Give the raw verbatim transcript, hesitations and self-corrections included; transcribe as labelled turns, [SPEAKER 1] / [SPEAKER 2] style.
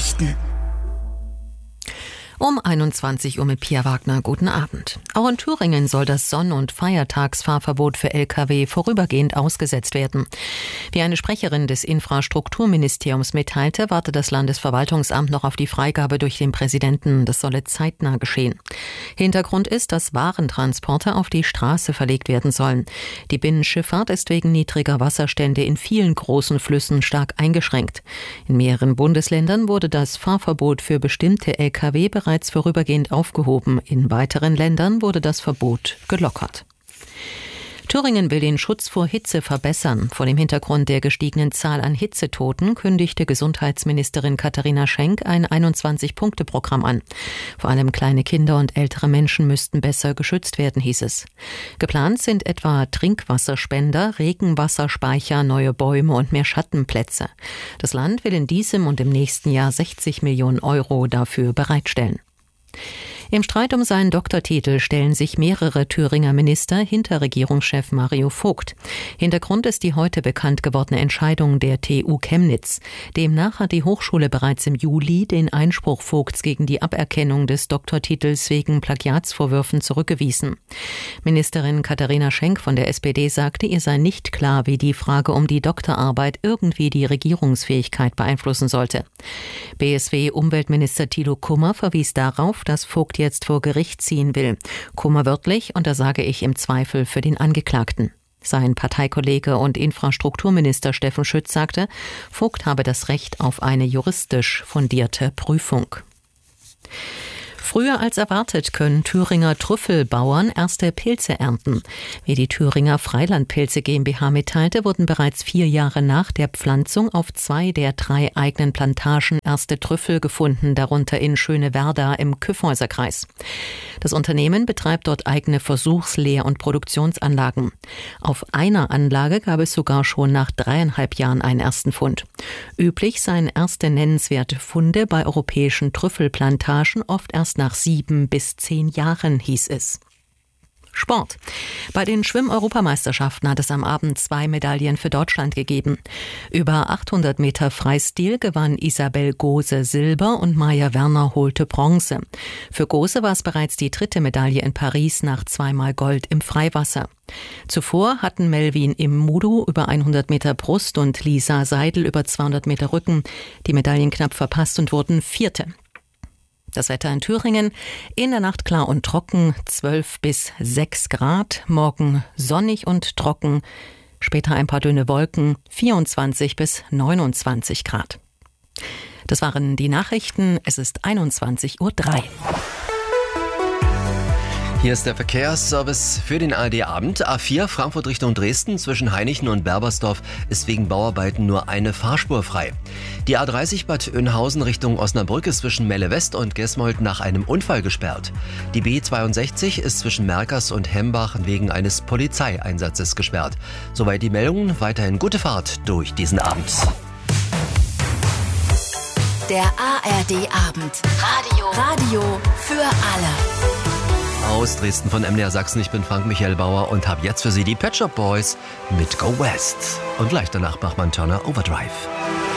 [SPEAKER 1] Nachrichten. Um einundzwanzig Uhr mit Pia Wagner. Guten Abend. Auch in Thüringen soll das Sonn- und Feiertagsfahrverbot für L K W vorübergehend ausgesetzt werden. Wie eine Sprecherin des Infrastrukturministeriums mitteilte, wartet das Landesverwaltungsamt noch auf die Freigabe durch den Präsidenten. Das solle zeitnah geschehen. Hintergrund ist, dass Warentransporte auf die Straße verlegt werden sollen. Die Binnenschifffahrt ist wegen niedriger Wasserstände in vielen großen Flüssen stark eingeschränkt. In mehreren Bundesländern wurde das Fahrverbot für bestimmte L K W bereits vorübergehend aufgehoben. In weiteren Ländern wurde das Verbot gelockert. Thüringen will den Schutz vor Hitze verbessern. Vor dem Hintergrund der gestiegenen Zahl an Hitzetoten kündigte Gesundheitsministerin Katharina Schenk ein einundzwanzig-Punkte-Programm an. Vor allem kleine Kinder und ältere Menschen müssten besser geschützt werden, hieß es. Geplant sind etwa Trinkwasserspender, Regenwasserspeicher, neue Bäume und mehr Schattenplätze. Das Land will in diesem und im nächsten Jahr sechzig Millionen Euro dafür bereitstellen. Im Streit um seinen Doktortitel stellen sich mehrere Thüringer Minister hinter Regierungschef Mario Vogt. Hintergrund ist die heute bekannt gewordene Entscheidung der T U Chemnitz. Demnach hat die Hochschule bereits im Juli den Einspruch Vogts gegen die Aberkennung des Doktortitels wegen Plagiatsvorwürfen zurückgewiesen. Ministerin Katharina Schenk von der S P D sagte, ihr sei nicht klar, wie die Frage um die Doktorarbeit irgendwie die Regierungsfähigkeit beeinflussen sollte. B S W-Umweltminister Thilo Kummer verwies darauf, dass Vogt jetzt vor Gericht ziehen will. Kummer wörtlich, und da sage ich im Zweifel für den Angeklagten. Sein Parteikollege und Infrastrukturminister Steffen Schütz sagte, Vogt habe das Recht auf eine juristisch fundierte Prüfung. Früher als erwartet können Thüringer Trüffelbauern erste Pilze ernten. Wie die Thüringer Freilandpilze GmbH mitteilte, wurden bereits vier Jahre nach der Pflanzung auf zwei der drei eigenen Plantagen erste Trüffel gefunden, darunter in Schönewerda im Kyffhäuserkreis. Das Unternehmen betreibt dort eigene Versuchs-, Lehr- und Produktionsanlagen. Auf einer Anlage gab es sogar schon nach dreieinhalb Jahren einen ersten Fund. Üblich seien erste nennenswerte Funde bei europäischen Trüffelplantagen oft erst nach sieben bis zehn Jahren, hieß es. Sport. Bei den Schwimm-Europameisterschaften hat es am Abend zwei Medaillen für Deutschland gegeben. Über achthundert Meter Freistil gewann Isabel Gose Silber und Maja Werner holte Bronze. Für Gose war es bereits die dritte Medaille in Paris nach zweimal Gold im Freiwasser. Zuvor hatten Melvin Immudu über hundert Meter Brust und Lisa Seidel über zweihundert Meter Rücken die Medaillen knapp verpasst und wurden Vierte. Das Wetter in Thüringen: in der Nacht klar und trocken, zwölf bis sechs Grad, morgen sonnig und trocken, später ein paar dünne Wolken, vierundzwanzig bis neunundzwanzig Grad. Das waren die Nachrichten, es ist einundzwanzig Uhr drei.
[SPEAKER 2] Hier ist der Verkehrsservice für den A R D-Abend. A vier Frankfurt Richtung Dresden zwischen Hainichen und Berbersdorf ist wegen Bauarbeiten nur eine Fahrspur frei. Die A dreißig Bad Oeynhausen Richtung Osnabrück ist zwischen Melle West und Gesmold nach einem Unfall gesperrt. Die B zweiundsechzig ist zwischen Merkers und Hembach wegen eines Polizeieinsatzes gesperrt. Soweit die Meldungen, weiterhin gute Fahrt durch diesen Abend.
[SPEAKER 1] Der A R D-Abend. Radio. Radio für alle.
[SPEAKER 2] Aus Dresden von M D R Sachsen, ich bin Frank Michael Bauer und habe jetzt für Sie die Pet Shop Boys mit Go West. Und gleich danach Bachmann Turner Overdrive.